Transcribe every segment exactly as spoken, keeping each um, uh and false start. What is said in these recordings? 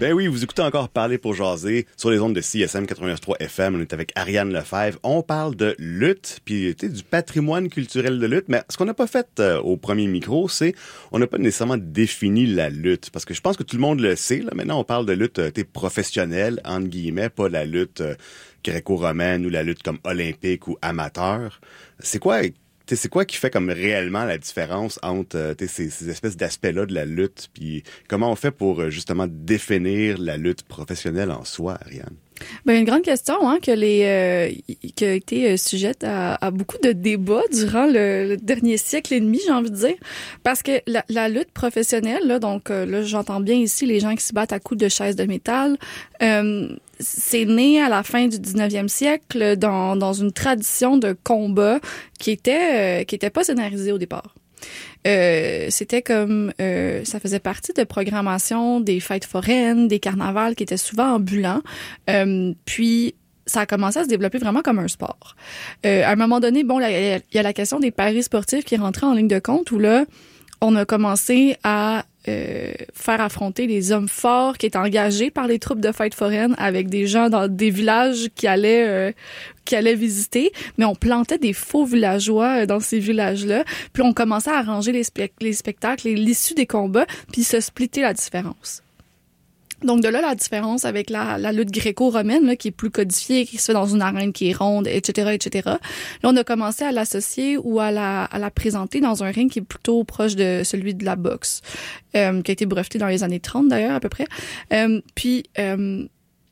Ben oui, vous écoutez encore Parler pour jaser sur les ondes de C S M quatre-vingt-neuf point trois F M. On est avec Ariane Lefebvre. On parle de lutte, puis du patrimoine culturel de lutte. Mais ce qu'on n'a pas fait euh, au premier micro, c'est on n'a pas nécessairement défini la lutte. Parce que je pense que tout le monde le sait. Là. Maintenant, on parle de lutte euh, professionnelle, entre guillemets, pas la lutte euh, gréco-romaine ou la lutte comme olympique ou amateur. C'est quoi... T'sais, c'est quoi qui fait comme réellement la différence entre euh, ces, ces espèces d'aspects-là de la lutte, puis comment on fait pour euh, justement définir la lutte professionnelle en soi, Ariane? Ben une grande question hein, que les euh, qui a été euh, sujette à, à beaucoup de débats durant le, le dernier siècle et demi, j'ai envie de dire, parce que la, la lutte professionnelle, là, donc euh, là j'entends bien ici les gens qui se battent à coups de chaises de métal. Euh, c'est né à la fin du dix-neuvième siècle dans dans une tradition de combat qui était euh, qui était pas scénarisée au départ. Euh, c'était comme euh, ça faisait partie de programmation des fêtes foraines, des carnavals qui étaient souvent ambulants. Euh, puis ça a commencé à se développer vraiment comme un sport. Euh, à un moment donné, bon, il y a la question des paris sportifs qui est rentrée en ligne de compte où là, on a commencé à euh, faire affronter les hommes forts qui étaient engagés par les troupes de fêtes foraines avec des gens dans des villages qui allaient euh, qui allaient visiter, mais on plantait des faux villageois dans ces villages-là, puis on commençait à arranger les, spe- les spectacles et l'issue des combats, puis se splitter la différence. Donc de là la différence avec la, la lutte gréco-romaine là, qui est plus codifiée, qui se fait dans une arène qui est ronde, et cetera, et cetera. Là on a commencé à l'associer ou à la à la présenter dans un ring qui est plutôt proche de celui de la boxe, euh, qui a été breveté dans les années trente d'ailleurs à peu près. Euh, puis euh,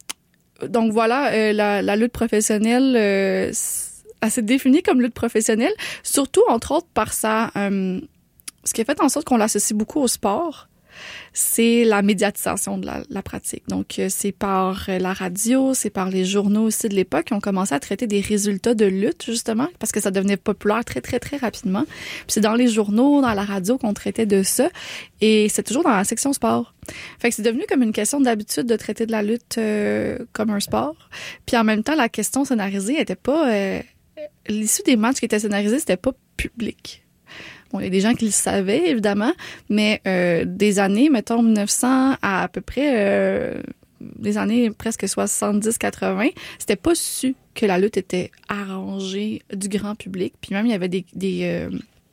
donc voilà euh, la, la lutte professionnelle. Euh, elle s'est définie comme lutte professionnelle, surtout entre autres par sa euh, ce qui a fait en sorte qu'on l'associe beaucoup au sport. C'est la médiatisation de la, la pratique. Donc, c'est par la radio, c'est par les journaux aussi de l'époque qui ont commencé à traiter des résultats de lutte, justement, parce que ça devenait populaire très, très, très rapidement. Puis c'est dans les journaux, dans la radio qu'on traitait de ça. Et c'est toujours dans la section sport. Fait que c'est devenu comme une question d'habitude de traiter de la lutte euh, comme un sport. Puis en même temps, la question scénarisée était pas... Euh, l'issue des matchs qui étaient scénarisés, c'était pas public. Bon, il y a des gens qui le savaient, évidemment, mais euh, des années, mettons, mille neuf cents à à peu près euh, des années presque soixante-dix quatre-vingts, c'était pas su que la lutte était arrangée du grand public. Puis même, il y avait des des, euh,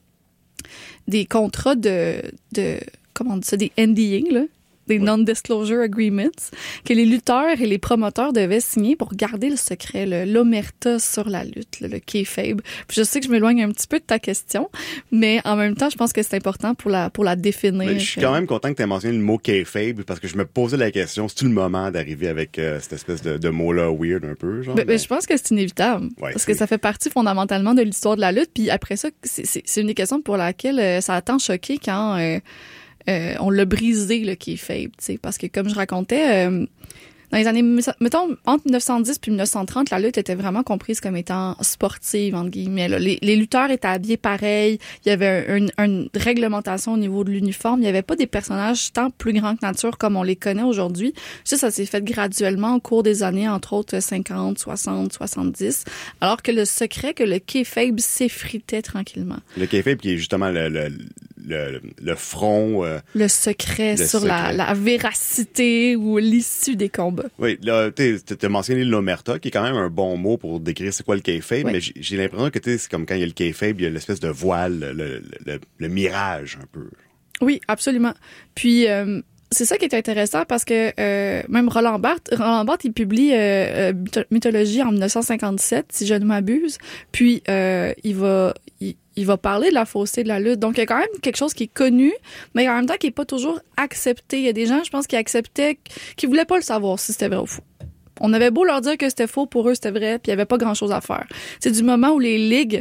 des contrats de, de, comment on dit ça, des N D A, là, des non-disclosure agreements, que les lutteurs et les promoteurs devaient signer pour garder le secret, le, l'omerta sur la lutte, le, le kayfabe. Puis je sais que je m'éloigne un petit peu de ta question, mais en même temps, je pense que c'est important pour la pour la définir. Mais je suis quand même content que tu aies mentionné le mot kayfabe, parce que je me posais la question, c'est-tu le moment d'arriver avec euh, cette espèce de, de mot-là weird un peu, genre? Ben, ben, je pense que c'est inévitable, ouais, parce c'est... que ça fait partie fondamentalement de l'histoire de la lutte, puis après ça, c'est, c'est, c'est une des questions pour laquelle euh, ça a tant choqué quand... Euh, Euh, on l'a brisé, le kayfabe, tu sais, parce que comme je racontais, euh, dans les années, mettons, entre dix-neuf cent dix puis dix-neuf cent trente, la lutte était vraiment comprise comme étant sportive, entre guillemets. Là. Les, les lutteurs étaient habillés pareil, il y avait une, une réglementation au niveau de l'uniforme, il n'y avait pas des personnages tant plus grands que nature comme on les connaît aujourd'hui. Ça, ça s'est fait graduellement au cours des années, entre autres cinquante, soixante, soixante-dix, alors que le secret, que le kayfabe s'effritait tranquillement. Le kayfabe qui est justement le... le... Le, le front... Euh, le secret le sur secret. La, la véracité ou l'issue des combats. Oui, là, tu as mentionné l'omerta, qui est quand même un bon mot pour décrire c'est quoi le kayfabe, oui. Mais j'ai, j'ai l'impression que c'est comme quand il y a le kayfabe, il y a l'espèce de voile, le, le, le, le mirage un peu. Oui, absolument. Puis... Euh, c'est ça qui est intéressant parce que euh, même Roland Barthes, Roland Barthes, il publie euh, euh, Mythologie en dix-neuf cent cinquante-sept, si je ne m'abuse. Puis euh, il va il, il va parler de la fausseté de la lutte. Donc il y a quand même quelque chose qui est connu, mais en même temps qui est pas toujours accepté. Il y a des gens, je pense, qui acceptaient, qui voulaient pas le savoir si c'était vrai ou faux. On avait beau leur dire que c'était faux, pour eux c'était vrai, puis il y avait pas grand-chose à faire. C'est du moment où les ligues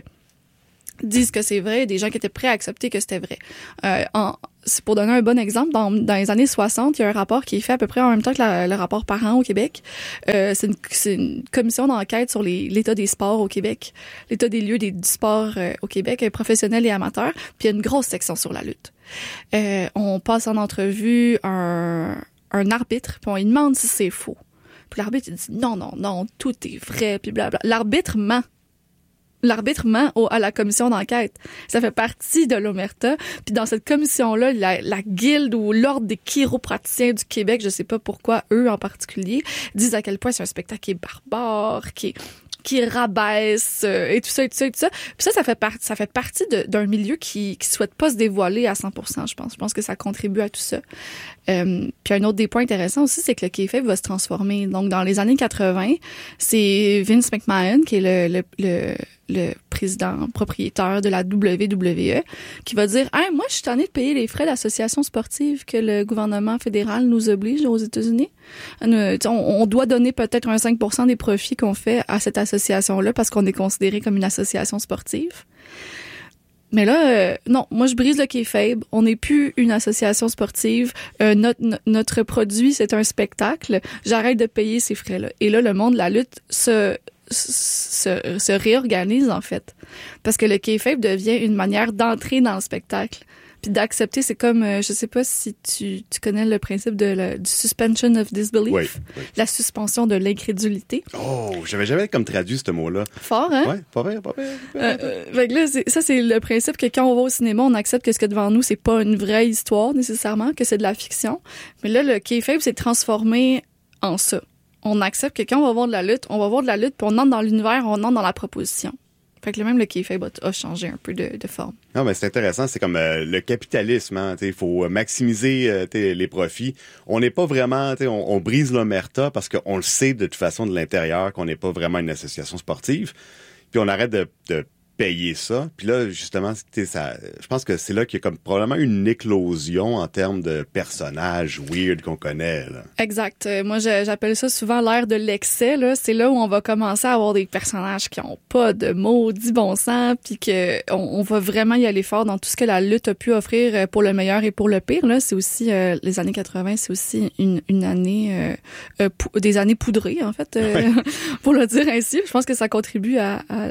disent que c'est vrai, des gens qui étaient prêts à accepter que c'était vrai. Euh, en, c'est pour donner un bon exemple, dans, dans les années soixante, il y a un rapport qui est fait à peu près en même temps que la, le rapport Parent au Québec. Euh, c'est, une, c'est une commission d'enquête sur les, l'état des sports au Québec, l'état des lieux des, du sport euh, au Québec, euh, professionnels et amateurs, puis il y a une grosse section sur la lutte. Euh, on passe en entrevue un, un arbitre, puis on lui demande si c'est faux. Puis l'arbitre il dit non, non, non, tout est vrai, puis blablabla. L'arbitre ment. l'arbitrement au, à la commission d'enquête. Ça fait partie de l'Omerta. Puis dans cette commission-là, la, la guilde ou l'ordre des chiropraticiens du Québec, je sais pas pourquoi, eux en particulier, disent à quel point c'est un spectacle qui est barbare, qui est qui rabaisse euh, et tout ça et tout ça et tout ça. Puis ça, ça fait partie, ça fait partie de, d'un milieu qui qui souhaite pas se dévoiler à cent pour cent, je pense. Je pense que ça contribue à tout ça. Euh, puis un autre des points intéressants aussi, c'est que le kayfabe va se transformer. Donc dans les années quatre-vingts, c'est Vince McMahon qui est le le le, le président propriétaire de la W W E qui va dire hey, moi je suis tanné de payer les frais d'association sportive que le gouvernement fédéral nous oblige aux États-Unis. On, on doit donner peut-être un cinq pour cent des profits qu'on fait à cette association-là parce qu'on est considéré comme une association sportive. Mais là, euh, non, moi je brise le kayfabe. On n'est plus une association sportive. Euh, notre, notre produit, c'est un spectacle. J'arrête de payer ces frais-là. Et là, le monde de la lutte se se, se réorganise en fait, parce que le kayfabe devient une manière d'entrer dans le spectacle. Puis d'accepter, c'est comme, euh, je sais pas si tu, tu connais le principe de la, du suspension of disbelief, oui, oui. La suspension de l'incrédulité. Oh, j'avais jamais comme traduit ce mot-là. Fort, hein? Ouais, pas bien, pas bien. Euh, euh, fait que là, c'est, ça, c'est le principe que quand on va au cinéma, on accepte que ce qu'il y a devant nous, c'est pas une vraie histoire nécessairement, que c'est de la fiction. Mais là, le kayfabe s'est transformé en ça. On accepte que quand on va voir de la lutte, on va voir de la lutte, puis on entre dans l'univers, on entre dans la proposition. Fait que même le kayfabe a, a changé un peu de, de forme. Non, mais c'est intéressant. C'est comme euh, le capitalisme. Hein, il faut maximiser euh, les profits. On n'est pas vraiment... On, on brise l'omerta parce qu'on le sait de toute façon de l'intérieur qu'on n'est pas vraiment une association sportive. Puis on arrête de... de payer ça. Puis là, justement, ça, je pense que c'est là qu'il y a comme probablement une éclosion en termes de personnages weird qu'on connaît. Là. Exact. Euh, moi, je, j'appelle ça souvent l'ère de l'excès. Là. C'est là où on va commencer à avoir des personnages qui ont pas de maudit bon sens, puis que on, on va vraiment y aller fort dans tout ce que la lutte a pu offrir pour le meilleur et pour le pire. Là, c'est aussi euh, les années quatre-vingts, c'est aussi une, une année, euh, euh, pou- des années poudrées en fait, euh, ouais. Pour le dire ainsi. Je pense que ça contribue à, à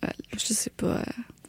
je sais pas,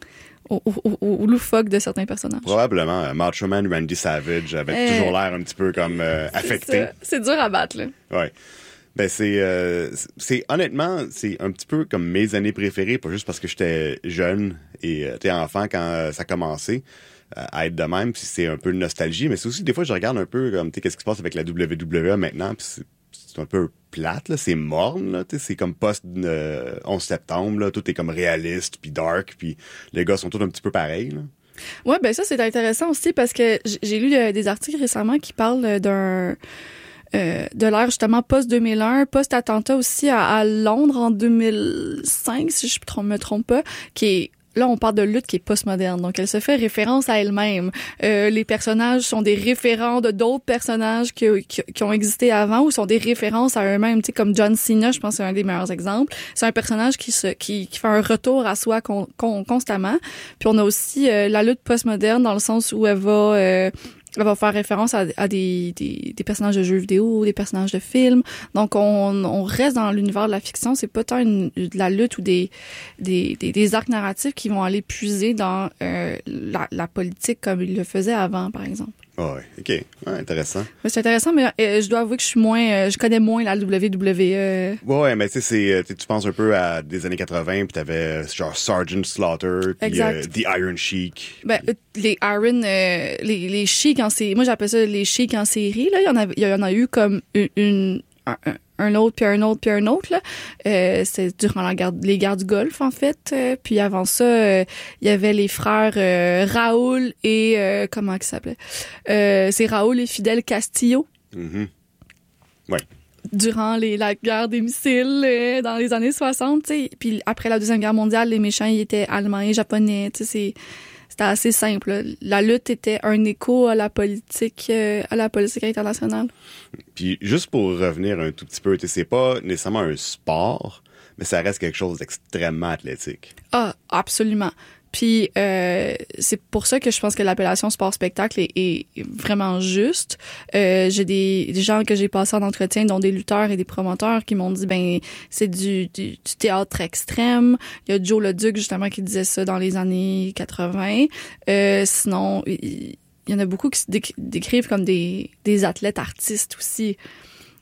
au, au, au, au loufoque de certains personnages. Probablement. Euh, Macho Man Randy Savage avait euh, toujours l'air un petit peu comme euh, affecté. C'est, c'est dur à battre, là. Ouais. Ben, c'est, euh, c'est, honnêtement, c'est un petit peu comme mes années préférées, pas juste parce que j'étais jeune et euh, t'es enfant quand euh, ça a commencé euh, à être de même, puis c'est un peu de nostalgie, mais c'est aussi, des fois, je regarde un peu comme, tu sais, qu'est-ce qui se passe avec la W W E maintenant, puis c'est, c'est un peu plate, là, c'est morne, là, c'est comme post euh, onze septembre, là, tout est comme réaliste, puis dark, puis les gars sont tous un petit peu pareils, là. Ouais, ben ça, c'est intéressant aussi parce que j'ai lu euh, des articles récemment qui parlent d'un... Euh, de l'ère justement post-deux mille un, post-attentat aussi à, à Londres en deux mille cinq, si je ne me trompe pas, qui est... Là, on parle de lutte qui est postmoderne, donc elle se fait référence à elle-même. Euh, les personnages sont des référents de d'autres personnages qui, qui, qui ont existé avant ou sont des références à eux-mêmes. Tu sais, comme John Cena, je pense que c'est un des meilleurs exemples. C'est un personnage qui se qui, qui fait un retour à soi con, con, constamment. Puis on a aussi euh, la lutte postmoderne dans le sens où elle va... Euh, Elle va faire référence à, à des, des, des personnages de jeux vidéo, des personnages de films. Donc, on, on reste dans l'univers de la fiction. C'est pas tant une, de la lutte ou des, des, des, des arcs narratifs qui vont aller puiser dans euh, la, la politique comme ils le faisaient avant, par exemple. Ah oui, OK. Ouais, intéressant. Mais c'est intéressant, mais euh, je dois avouer que je suis moins... Euh, je connais moins la W W E. Ouais, mais tu sais, tu penses un peu à des années quatre-vingts, puis t'avais genre Sergeant Slaughter, puis euh, The Iron Sheik. Ben, euh, les Iron... Euh, les, les Sheik en série... Moi, j'appelle ça les Sheik en série. Là, il y en a, il y en a eu comme une... une un, un autre, puis un autre, puis un autre. Là. Euh, c'était durant la guerre, les guerres du Golfe, en fait. Euh, puis avant ça, euh, il y avait les frères euh, Raoul et... Euh, comment ils s'appelaient? Euh, c'est Raoul et Fidel Castillo. Mm-hmm. Ouais. Durant les, la guerre des missiles euh, dans les années soixante, tu sais. Puis après la Deuxième Guerre mondiale, les méchants, ils étaient allemands et japonais, tu sais, c'est... C'était assez simple. Là. La lutte était un écho à la politique, euh, à la politique internationale. Puis juste pour revenir un tout petit peu, c'est pas nécessairement un sport, mais ça reste quelque chose d'extrêmement athlétique. Ah, absolument. Puis euh, c'est pour ça que je pense que l'appellation sport-spectacle est, est vraiment juste. Euh, j'ai des, des gens que j'ai passés en entretien, dont des lutteurs et des promoteurs, qui m'ont dit ben c'est du, du, du théâtre extrême. Il y a Joe Leduc justement qui disait ça dans les années quatre-vingts. Euh, sinon, il, il y en a beaucoup qui se décrivent comme des, des athlètes artistes aussi.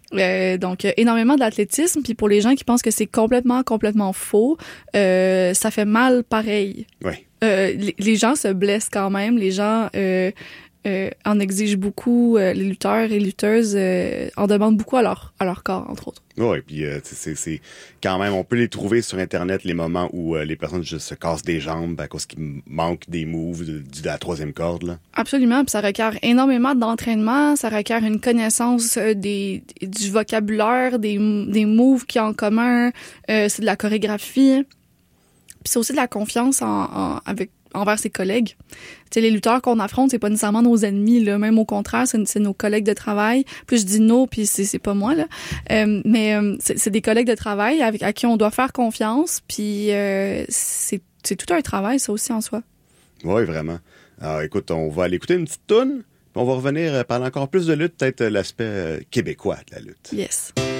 Euh, donc, euh, énormément d'athlétisme. Puis pour les gens qui pensent que c'est complètement, complètement faux, euh, ça fait mal pareil. Oui. Euh, les, les gens se blessent quand même. Les gens euh, euh, en exigent beaucoup. Euh, les lutteurs et lutteuses euh, en demandent beaucoup à leur, à leur corps, entre autres. Oui, puis euh, c'est, c'est quand même, on peut les trouver sur Internet, les moments où euh, les personnes juste se cassent des jambes à cause qu'il manque des moves de, de la troisième corde, là. Absolument, puis ça requiert énormément d'entraînement, ça requiert une connaissance euh, des, du vocabulaire, des, des moves qu'il y a en commun, euh, c'est de la chorégraphie, puis c'est aussi de la confiance en, en, avec envers ses collègues. Tu sais, les lutteurs qu'on affronte, c'est pas nécessairement nos ennemis, là. Même au contraire, c'est, c'est nos collègues de travail. Plus je dis nos, puis c'est, c'est pas moi, là. Euh, mais euh, c'est, c'est des collègues de travail avec à qui on doit faire confiance, puis euh, c'est, c'est tout un travail, ça aussi, en soi. Oui, vraiment. Alors, écoute, on va aller écouter une petite toune, puis on va revenir parler encore plus de lutte, peut-être l'aspect euh, québécois de la lutte. Yes.